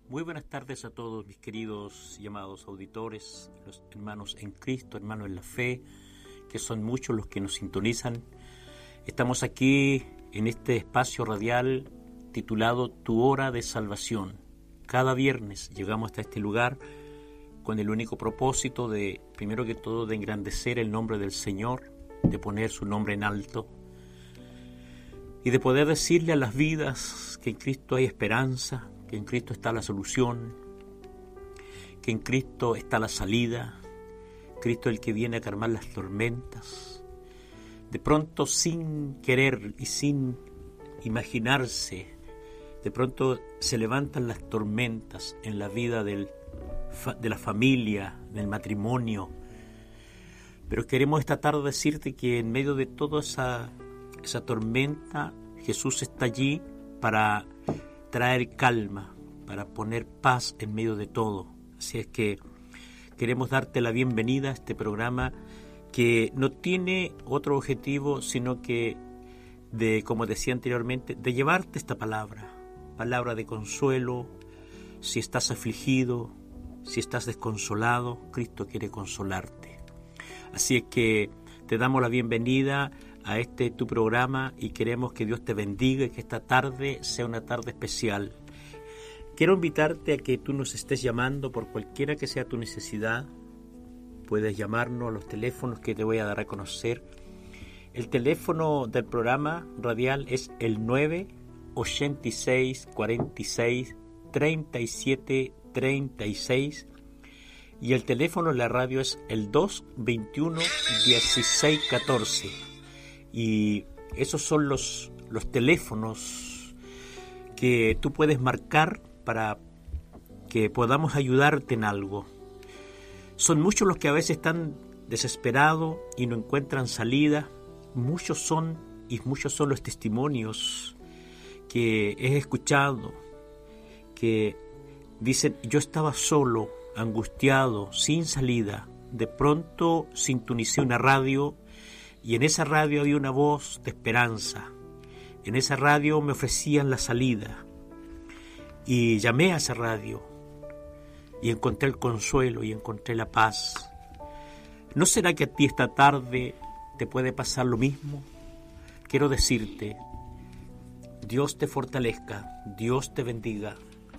Muy buenas tardes a todos mis queridos y amados auditores, los hermanos en Cristo, hermanos en la fe, que son muchos los que nos sintonizan. Estamos aquí en este espacio radial titulado Tu Hora de Salvación. Cada viernes llegamos hasta este lugar con el único propósito de, primero que todo, de engrandecer el nombre del Señor, de poner su nombre en alto y de poder decirle a las vidas que en Cristo hay esperanza, que en Cristo está la solución, que en Cristo está la salida. Cristo es el que viene a calmar las tormentas. De pronto, sin querer y sin imaginarse, de pronto se levantan las tormentas en la vida de la familia, del matrimonio. Pero queremos esta tarde decirte que en medio de toda esa tormenta, Jesús está allí para traer calma, para poner paz en medio de todo. Así es que queremos darte la bienvenida a este programa que no tiene otro objetivo sino que, como decía anteriormente, de llevarte esta palabra de consuelo. Si estás afligido, si estás desconsolado, Cristo quiere consolarte. Así es que te damos la bienvenida a tu programa y queremos que Dios te bendiga y que esta tarde sea una tarde especial. Quiero invitarte a que tú nos estés llamando por cualquiera que sea tu necesidad. Puedes llamarnos a los teléfonos que te voy a dar a conocer. El teléfono del programa radial es el 986 46 37 36 y el teléfono de la radio es el 221 16 14. Y esos son los teléfonos que tú puedes marcar para que podamos ayudarte en algo. Son muchos los que a veces están desesperados y no encuentran salida. Muchos son los testimonios que he escuchado, que dicen: yo estaba solo, angustiado, sin salida. De pronto sintonicé una radio y en esa radio había una voz de esperanza. En esa radio me ofrecían la salida. Y llamé a esa radio y encontré el consuelo y encontré la paz. ¿No será que a ti esta tarde te puede pasar lo mismo? Quiero decirte, Dios te fortalezca, Dios te bendiga.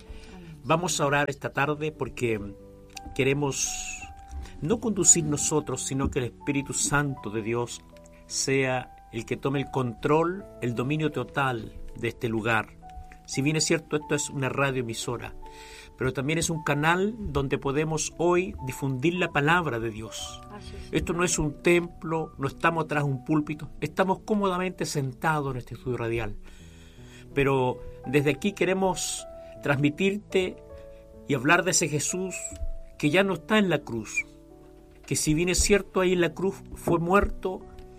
Vamos a orar esta tarde porque queremos no conducir nosotros, sino que el Espíritu Santo de Dios sea el que tome el control, el dominio total de este lugar. Si bien es cierto, esto es una radioemisora, pero también es un canal donde podemos hoy difundir la palabra de Dios. Esto no es un templo, no estamos tras un púlpito, estamos cómodamente sentados en este estudio radial. Pero desde aquí queremos transmitirte y hablar de ese Jesús que ya no está en la cruz, que si bien es cierto, ahí en la cruz fue muerto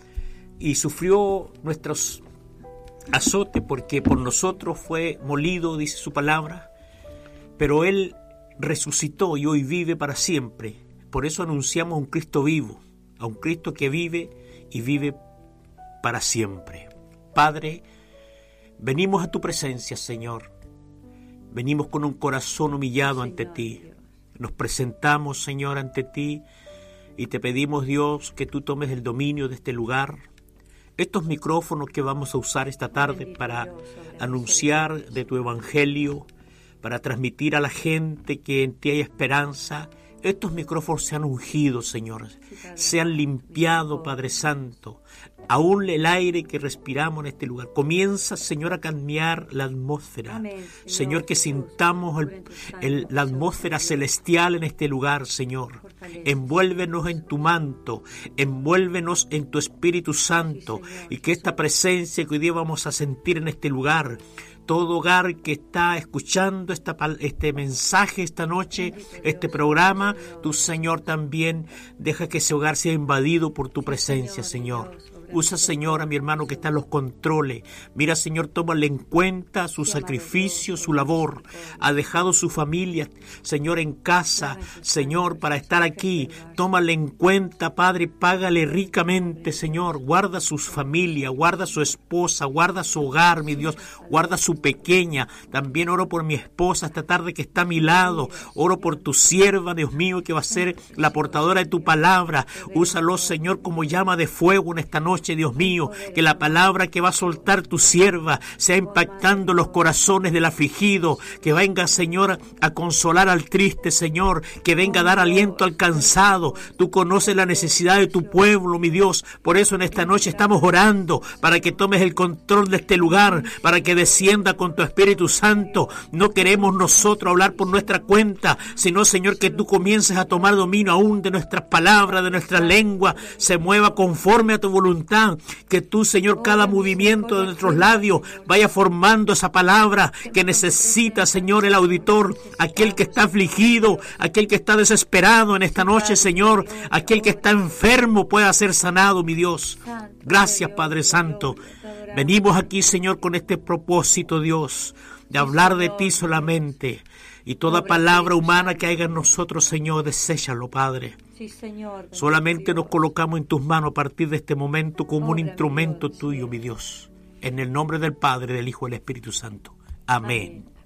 y sufrió nuestros azotes porque por nosotros fue molido, dice su palabra, pero Él resucitó y hoy vive para siempre. Por eso anunciamos a un Cristo vivo, a un Cristo que vive y vive para siempre. Padre, venimos a tu presencia, Señor. Venimos con un corazón humillado ante ti. Nos presentamos, Señor, ante ti y te pedimos, Dios, que tú tomes el dominio de este lugar. Estos micrófonos que vamos a usar esta tarde para anunciar de tu evangelio, para transmitir a la gente que en ti hay esperanza, estos micrófonos sean ungidos, Señor, sean limpiados, Padre Santo. Aún el aire que respiramos en este lugar comienza, Señor, a cambiar la atmósfera. Amén, Señor, que sintamos la atmósfera celestial en este lugar, Señor. Envuélvenos en tu manto, envuélvenos en tu Espíritu Santo, y que esta presencia que hoy día vamos a sentir en este lugar, todo hogar que está escuchando este mensaje esta noche, este programa, tú, Señor, también deja que ese hogar sea invadido por tu presencia, Señor. Usa, Señor, a mi hermano que está en los controles. Mira, Señor, tómale en cuenta su sacrificio, su labor. Ha dejado su familia, Señor, en casa, Señor, para estar aquí. Tómale en cuenta, Padre, págale ricamente, Señor. Guarda sus familias, guarda su esposa, guarda su hogar, mi Dios. Guarda su pequeña. También oro por mi esposa esta tarde que está a mi lado. Oro por tu sierva, Dios mío, que va a ser la portadora de tu palabra. Úsalo, Señor, como llama de fuego en esta noche, Dios mío. Que la palabra que va a soltar tu sierva sea impactando los corazones del afligido. Que venga, Señor, a consolar al triste, Señor. Que venga a dar aliento al cansado. Tú conoces la necesidad de tu pueblo, mi Dios. Por eso en esta noche estamos orando para que tomes el control de este lugar, para que descienda con tu Espíritu Santo. No queremos nosotros hablar por nuestra cuenta, sino, Señor, que tú comiences a tomar dominio aún de nuestras palabras, de nuestra lengua, se mueva conforme a tu voluntad. Que tú, Señor, cada movimiento de nuestros labios vaya formando esa palabra que necesita, Señor, el auditor, aquel que está afligido, aquel que está desesperado en esta noche, Señor, aquel que está enfermo pueda ser sanado, mi Dios. Gracias, Padre Santo. Venimos aquí, Señor, con este propósito, Dios, de hablar de ti solamente. Y toda palabra humana que haya en nosotros, Señor, deséchalo, Padre. Sí, Señor. Solamente nos colocamos en tus manos a partir de este momento como un instrumento tuyo, mi Dios. En el nombre del Padre, del Hijo y del Espíritu Santo. Amén.